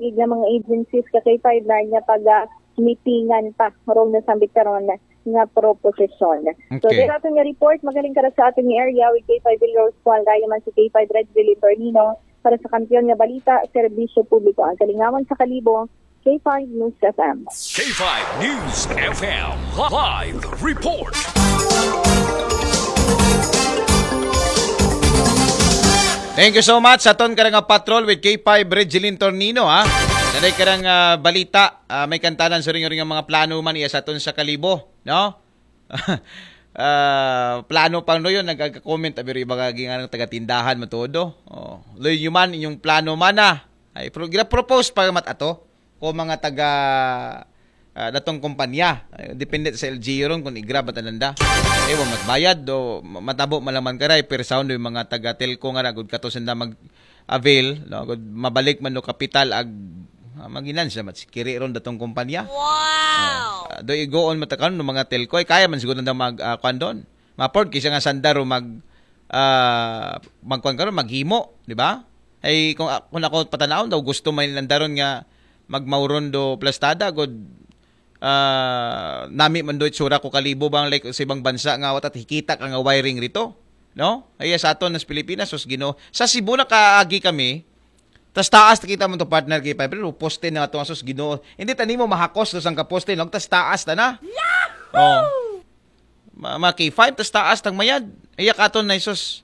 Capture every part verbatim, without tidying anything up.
gid nga mga agencies ka kay five na nga pag uh, meetingan pa marong nasambit karon na nga proposisyon. Okay. So, dito ato nga report, magaling ka sa ating area with K five Rose Cual, raya man si K five Red Billy Tornino para sa kampiyon nga balita, serbisyo publiko. Ang kalingawan sa Kalibo, K five News F M. K five News F M Live Report. Thank you so much sa ton karang patrol with K five Regilin Tornino ha. Naday karang uh, balita, uh, may kantanan sa ring-ring ang mga plano man iya sa ton sa Kalibo, no? uh, plano pa no yun, nagka-comment abiro iba kaging anong taga-tindahan matudo. Oh, loy man inyong plano man na. Ay pro propose pa mat ato ko mga taga uh, datong kumpanya. Ay, depende sa L G U ron kung igrab at ananda. Eh, wa matbayad do matabo malaman karay per sound yung mga taga telco nga gud kato senda mag avail, no? Gud mabalik man no kapital ag uh, maginan siya mat sikiri ron datong kumpanya. Wow. Uh, do i-go on matakan no mga telco ay kaya man siguro nda mag uh, kandon. Mapord kisa nga sandaro mag uh, magkuan karon maghimo, di ba? Ay kung, kung ako patanawon daw gusto may landaron nga magmauron do plastada god uh, nami man do itsura ko Kalibo bang like sa ibang bansa nga watat hikita ka nga wiring rito, no? Ay sa aton nas Pilipinas sus Ginoo. Sa Cebu na kaagi kami. Tas taas kita mo to partner kay pa pero poste na ato sus Ginoo. Hindi tani mo mahakos do sang kaposte no tas taas ta na. Yahoo! Oh. Ma, ma K five tas taas tang mayad. Iya katon na sus.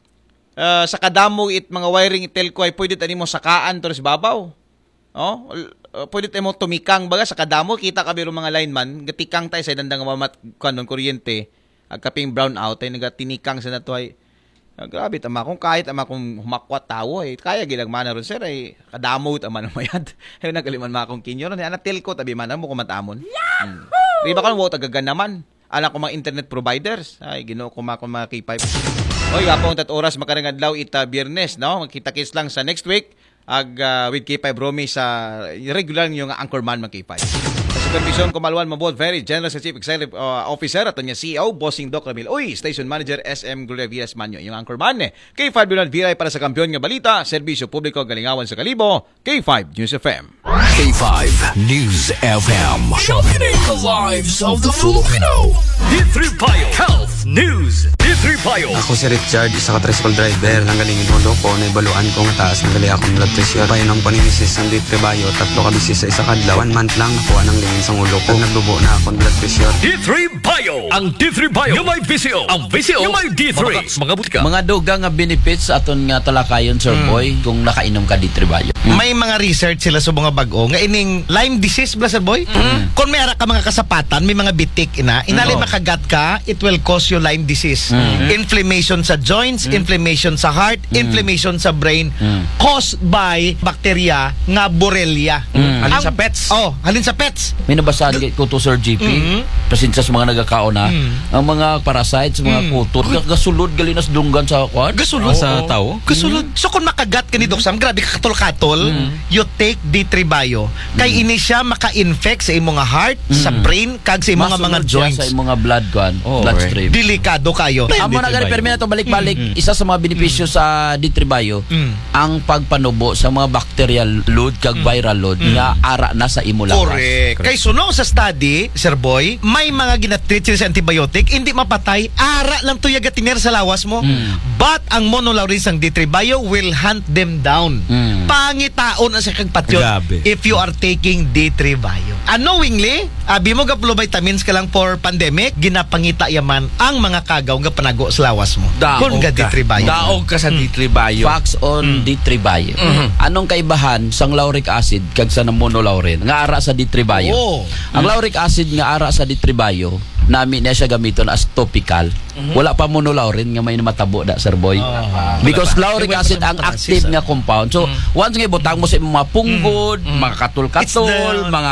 Uh, sa kadamo it mga wiring telco ay pwede tani mo sakaan to sa babaw. Oh, uh, pwede tayo mo tumikang baga sa kadamo kita ka biro mga lineman gatikang tay sa dandang mamat kanon kuryente ag kaping brown out ay nagatinikang sa nato ay uh, grabe tama kung kahit ama kung humakwat tawo ay kaya gilag mana ron sir ay kadamo ta man mayad ay nagaliman ma akong kinyo ron ana telco tabi man mo kumatamon. Hmm. Di ba kan wo tagagan naman anak ko mga internet providers ay Ginoo ko ma mga K five. Oy, apong tat oras makarangadlaw ita Biyernes, no? Magkita-kits lang sa next week ag uh, with K five Romy sa regular yung anchorman mag K five. Sa supervision kumalwan mabot very generous Chief Executive uh, Officer ato niya C E O Bossing Doc Ramil. Uy, Station Manager S M Gloria Villas Manyo yung anchorman eh. K five Donald Viray para sa kampiyon nga balita, serbisyo publiko galingawan sa Kalibo, K five News F M. K five News F M. Sharpening the lives of the Filipino. D three Bio Health News. D three Bio. Ako si Richard, isa ka tricycle driver. Nanggalingin mo ko, naibaluan ko nga taas. Nagali akong blood pressure. Payo ng paninisis ng D three Bio. Tatlo ka bisis sa isa kadlaw. One month lang nakuha ng lingin sa ulo ko. Naglubo na akong blood pressure. D three Bio. Ang D three Bio. Yung may V C O. Ang V C O. Yung may D three. Mga butika. Mga dugang nga benefits aton nga talakayon, Sir mm. Boy, kung nakainom ka D three Bio. Mm. May mga research sila sa mga bago nga ining Lyme disease bla Sir Boy. Mm. Kung may ara ka mga kasapatan, may mga bitik ina, inali mm. makagat ka, it will cause you Lyme disease. Mm. Inflammation sa joints, mm. inflammation sa heart, mm. inflammation sa brain, mm. caused by bacteria nga Borrelia. Mm. Halin sa pets. Oh, halin sa pets. May nabasaan kay ko to Sir G P. Mm-hmm. Pasensya sa mga nagakaon na mm. ang mga parasites, mga mm. kutot, gasulod galinas dunggan sa kwan. Gasulod oh, sa oh. tao. Gasulod. Mm. So kung makagat ka ni Doc Sam, grabe ka katol-katol, mm. you take D three Bio. Kay mm. ini siya maka-infect sa imong heart, mm. sa brain, kag sa imong mga joints. Sa imong blood kwan, oh, bloodstream. Delikado kayo. Amo na gani permi na to balik-balik. Mm. Isa sa mga benepisyo mm. sa D three Bio, mm. ang pagpanubo sa mga bacterial load kag mm. viral load mm. nga ara na sa imo lawas. Correct. Kay suno sa study, Sir Boy, may mga ginatreat sila sa antibiotic, hindi mapatay, ara lang to yagatiner sa lawas mo. Mm. But ang monolaurin sang D three Bio will hunt them down. Mm. Pangitaon ang sa kagpatyon if you are taking D three Bio. Unknowingly, abi mo gaplo vitamins ka lang for pandemic, ginapangita yaman ang mga kagaw nga panago sa lawas mo. Kung ga D three Bio. Daog ka sa mm. D three Bio. Facts on mm. D three Bio. Mm-hmm. Anong kaibahan sang lauric acid kag sa monolaurin nga ara sa D three Bio? Oh. Ang mm. lauric acid nga ara sa D three Bio, nami na siya gamiton as topical. Mm-hmm. Wala pa monolaurin nga may matabo da Sir Boy. Oh, because lauric acid ang active nga compound. So mm-hmm. once nga ibutang mo sa mga punggod, mm-hmm. mga katul-katul, mga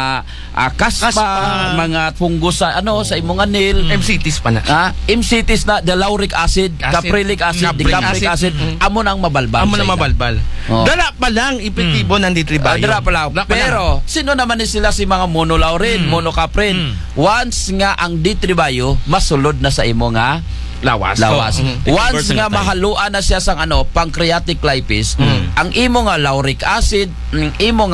uh, kaspa, kaspa, mga fungus sa ano sa imong anil, M C Ts pa na. Ah, M C Ts na the lauric acid, acid caprylic acid, decapric acid, acid. amo nang mabalbal. Amo nang mabalbal. Oh. Dala pa lang epektibo mm. ng D three Bio. Uh, dala pa lang. Dala pero lang. Sino naman ni sila si mga monolaurin, mm. monocaprin? Mm. Once nga ang D three Bio masulod na sa imo nga lawas. Lawas. Oh, mm-hmm. Once nga mahaluan na siya sang ano pancreatic lipase, mm. ang imo nga lauric acid, ang imo